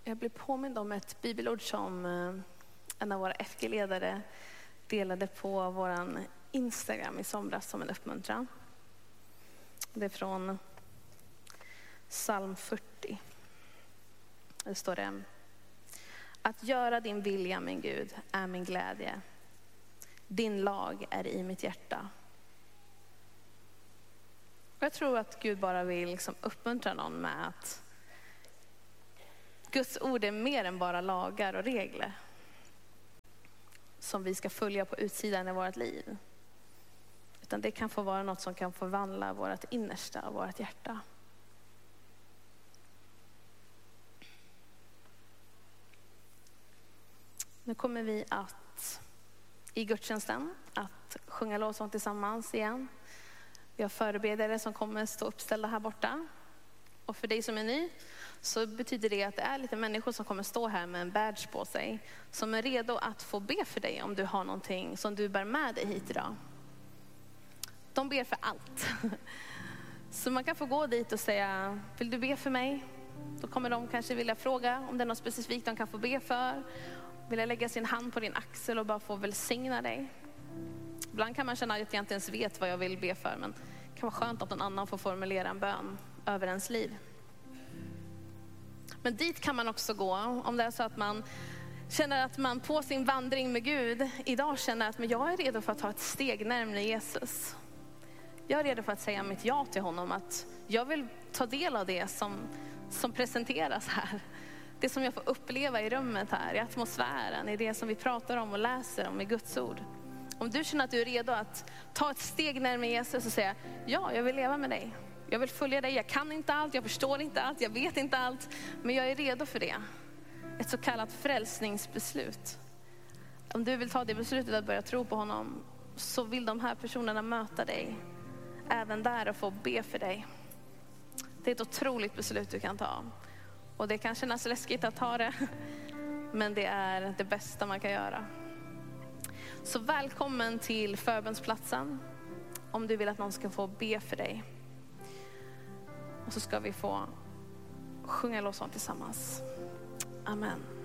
Jag blev påmind om ett bibelord som en av våra FG-ledare delade på våran Instagram i somras som en uppmuntran. Det är från Psalm 40. Det står det: att göra din vilja, min Gud, är min glädje. Din lag är i mitt hjärta. Jag tror att Gud bara vill uppmuntra någon med att Guds ord är mer än bara lagar och regler som vi ska följa på utsidan i vårt liv. Utan det kan få vara något som kan förvandla vårt innersta och vårt hjärta. Nu kommer vi att i gudstjänsten att sjunga lovsång tillsammans igen. Vi har förebedjare som kommer stå uppställda här borta. Och för dig som är ny så betyder det att det är lite människor som kommer stå här med en badge på sig. Som är redo att få be för dig om du har någonting som du bär med dig hit idag. De ber för allt. Så man kan få gå dit och säga: vill du be för mig? Då kommer de kanske vilja fråga om det är något specifikt de kan få be för. Vill jag lägga sin hand på din axel och bara få välsigna dig? Ibland kan man känna att jag inte ens vet vad jag vill be för. Men det kan vara skönt att någon annan får formulera en bön över ens liv. Men dit kan man också gå om det är så att man känner att man på sin vandring med Gud idag känner att men jag är redo för att ta ett steg närmare Jesus. Jag är redo för att säga mitt ja till honom. Att jag vill ta del av det som presenteras här. Det som jag får uppleva i rummet här, i atmosfären, i det som vi pratar om och läser om i Guds ord. Om du känner att du är redo att ta ett steg närmare Jesus och säga: ja, jag vill leva med dig. Jag vill följa dig. Jag kan inte allt, jag förstår inte allt, jag vet inte allt. Men jag är redo för det. Ett så kallat frälsningsbeslut. Om du vill ta det beslutet att börja tro på honom, så vill de här personerna möta dig även där och få be för dig. Det är ett otroligt beslut du kan ta. Och det kan kännas läskigt att ta det. Men det är det bästa man kan göra. Så välkommen till förbönsplatsen. Om du vill att någon ska få be för dig. Och så ska vi få sjunga lovsång tillsammans. Amen.